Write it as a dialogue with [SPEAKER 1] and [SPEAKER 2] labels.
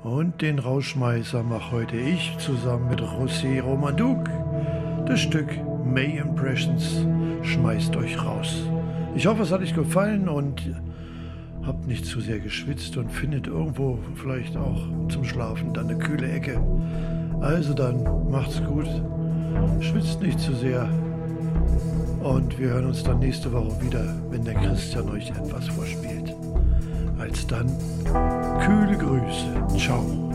[SPEAKER 1] Und den Rausschmeißer mach heute ich zusammen mit José Romaduc. Das Stück May Impressions schmeißt euch raus. Ich hoffe, es hat euch gefallen und habt nicht zu sehr geschwitzt und findet irgendwo vielleicht auch zum Schlafen dann eine kühle Ecke. Also dann macht's gut, schwitzt nicht zu sehr und wir hören uns dann nächste Woche wieder, wenn der Christian euch etwas vorspielt. Als dann, kühle Grüße. Ciao.